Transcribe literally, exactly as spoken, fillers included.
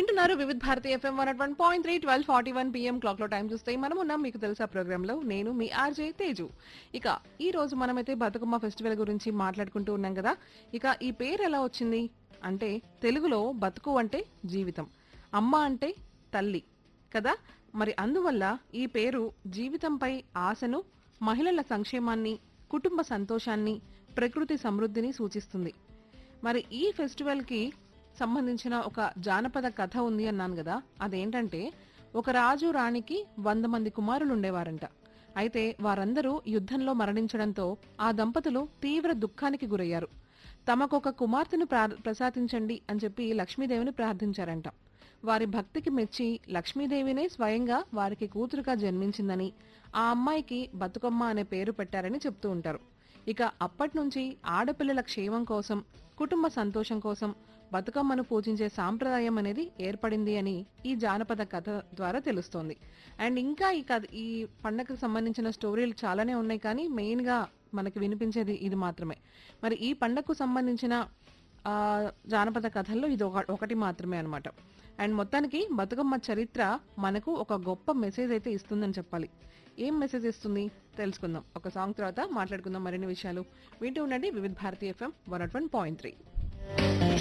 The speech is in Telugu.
వింటున్నారు వివిధ Bharati FM one one point three twelve forty one PM clock లో టైం చూస్తే మనం ఉన్నాం మీకు తెలుసా ప్రోగ్రామ్ లో నేను మీ ఆర్జే తేజు. ఇక ఈ రోజు మనమైతే బతుకమ్మ ఫెస్టివల్ గురించి మాట్లాడుకుంటూ ఉన్నాం కదా. ఇక ఈ పేరు ఎలా వచ్చింది అంటే తెలుగులో బతుకు అంటే జీవితం, అమ్మ అంటే తల్లి కదా. మరి అందువల్ల ఈ పేరు జీవితంపై ఆశను, మహిళల సంక్షేమాన్ని, కుటుంబ సంతోషాన్ని, ప్రకృతి సమృద్ధిని సూచిస్తుంది. మరి ఈ ఫెస్టివల్ కి సంబంధించిన ఒక జానపద కథ ఉంది అన్నాను కదా. అదేంటంటే ఒక రాజు రాణికి వంద మంది కుమారులు ఉండేవారంట. అయితే వారందరూ యుద్ధంలో మరణించడంతో ఆ దంపతులు తీవ్ర దుఃఖానికి గురయ్యారు. తమకొక కుమార్తెను ప్రా- ప్రసాదించండి అని చెప్పి లక్ష్మీదేవిని ప్రార్థించారంట. వారి భక్తికి మెచ్చి లక్ష్మీదేవినే స్వయంగా వారికి కూతురుగా జన్మించిందని, ఆ అమ్మాయికి బతుకమ్మ అనే పేరు పెట్టారని చెప్తూ ఉంటారు. ఇక అప్పటి నుంచి ఆడపిల్లల క్షేమం కోసం, కుటుంబ సంతోషం కోసం బతుకమ్మను పూజించే సాంప్రదాయం అనేది ఏర్పడింది అని ఈ జానపద కథ ద్వారా తెలుస్తోంది. అండ్ ఇంకా ఈ కథ ఈ పండగకు సంబంధించిన స్టోరీలు చాలానే ఉన్నాయి, కానీ మెయిన్ గా మనకి వినిపించేది ఇది మాత్రమే. మరి ఈ పండగకు సంబంధించిన ఆ జానపద కథల్లో ఇది ఒక ఒకటి మాత్రమే అన్నమాట. అండ్ మొత్తానికి బతుకమ్మ చరిత్ర మనకు ఒక గొప్ప మెసేజ్ అయితే ఇస్తుందని చెప్పాలి. ఏం మెసేజ్ ఇస్తుంది తెలుసుకుందాం. ఒక సాంగ్ తర్వాత మాట్లాడుకుందాం మరిన్ని విషయాలు. వింటూ ఉండండి వివిధ Bharati FM one not one point three.